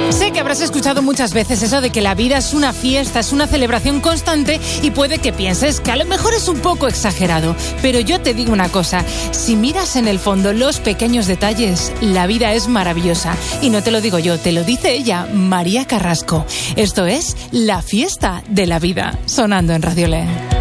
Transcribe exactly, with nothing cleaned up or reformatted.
Sé que habrás escuchado muchas veces eso de que la vida es una fiesta, es una celebración constante y puede que pienses que a lo mejor es un poco exagerado. Pero yo te digo una cosa, si miras en el fondo los pequeños detalles, la vida es maravillosa. Y no te lo digo yo, te lo dice ella, María Carrasco. Esto es La Fiesta de la Vida, sonando en Radio Le.